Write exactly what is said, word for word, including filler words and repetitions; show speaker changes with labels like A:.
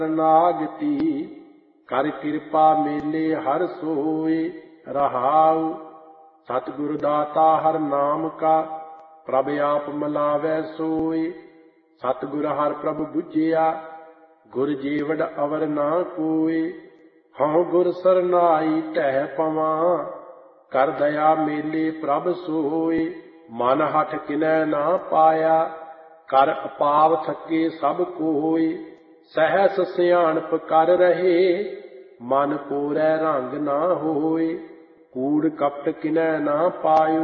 A: ਨਾਗਤੀ ਕਰ ਕਿਰਪਾ ਮੇਲੇ ਹਰ ਸੋਏ ਰਹਾਉ। ਸਤਿਗੁਰ ਦਾਤਾ ਹਰ ਨਾਮ ਕਾ ਪ੍ਰਭ ਆਪ ਮਿਲਾਵੈ ਸੋਏ। ਸਤਿਗੁਰ ਹਰ ਪ੍ਰਭ ਬੁਝਿਆ ਗੁਰ ਜੀਵੜ ਅਵਰ ਨਾ ਕੋਏ। ਹਉ ਗੁਰ ਸਰਨਾਈ ਢਹਿ ਪਵਾਂ ਕਰ ਦਇਆ ਮੇਲੇ ਪ੍ਰਭ ਸੋਏ। ਮਨ ਹਠ ਕਿਨੈ ਨਾ ਪਾਇਆ ਕਰ ਅਪਾਵ ਥਕੇ ਸਭ ਕੋਏ। ਸਹਿਸ ਸਿਆਣਪ ਕਰ ਰਹੇ ਮਨ ਕੋਰੈ ਰੰਗ ਨਾ ਹੋਏ। ਕੂੜ ਕਪਟ ਕਿਨੈ ਨਾ ਪਾਇਓ